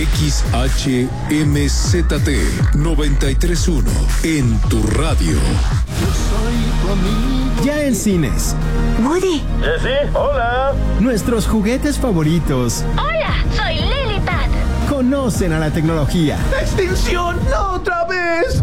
XHMZT 93.1 en tu radio. Ya en cines. Woody. Jessie, hola. Nuestros juguetes favoritos. Hola, soy Lilipad. Conocen a la tecnología. ¡Extinción! ¡No otra vez!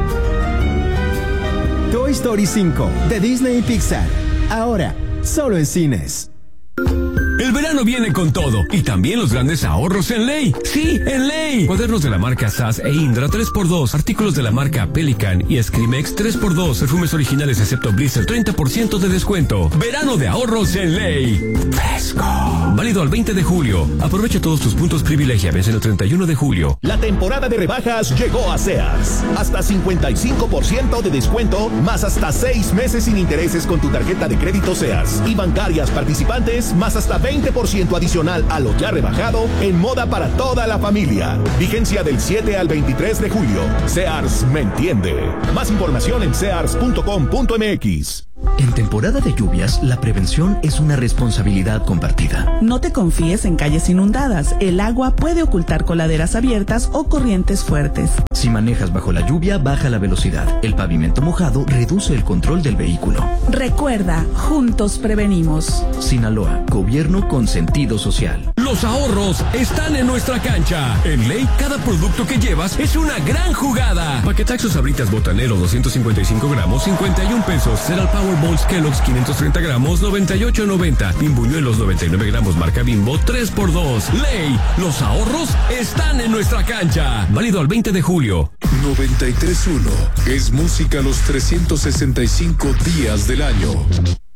Toy Story 5 de Disney y Pixar. Ahora, solo en cines. El verano viene con todo y también los grandes ahorros en Ley. Sí, en Ley. Cuadernos de la marca SAS e Indra 3x2, artículos de la marca Pelican y Scrimex 3x2, perfumes originales excepto Blizzard 30% de descuento. Verano de ahorros en Ley. Fresco. Válido al 20 de julio. Aprovecha todos tus puntos privilegia. Vence el 31 de julio. La temporada de rebajas llegó a Sears. Hasta 55% de descuento, más hasta 6 meses sin intereses con tu tarjeta de crédito Sears. Y bancarias participantes, más hasta 20% adicional a lo ya rebajado en moda para toda la familia. Vigencia del 7 al 23 de julio. Sears me entiende. Más información en sears.com.mx. En temporada de lluvias, la prevención es una responsabilidad compartida. No te confíes en calles inundadas. El agua puede ocultar coladeras abiertas o corrientes fuertes. Si manejas bajo la lluvia, baja la velocidad. El pavimento mojado reduce el control del vehículo. Recuerda, juntos prevenimos. Sinaloa, gobierno con sentido social. Los ahorros están en nuestra cancha. En Ley, cada producto que llevas es una gran jugada. Paquetaxos Sabritas Botanero 255 gramos, 51 pesos. Cereal Power Balls Kellogg's 530 gramos, 98.90. Bimbuñuelos 99 gramos marca Bimbo, 3x2. Ley, los ahorros están en nuestra cancha. Válido al 20 de julio. 93.1 es música los 365 días del año.